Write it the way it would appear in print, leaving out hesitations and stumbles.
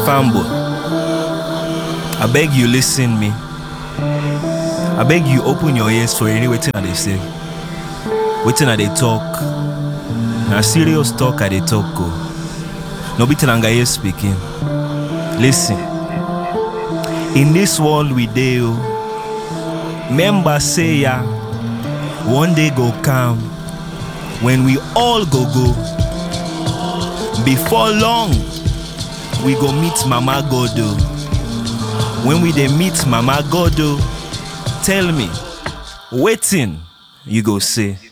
Fambo, I beg you listen me. I beg you open your ears for any waiting they say. Waiting they talk. Now serious talk they talk go. No bitin anga speaking. Listen. In this world we deal. Member say ya. One day go come when we all go. Before long, we go meet Mama Godo. When we dey meet Mama Godo, tell me, waiting you go say.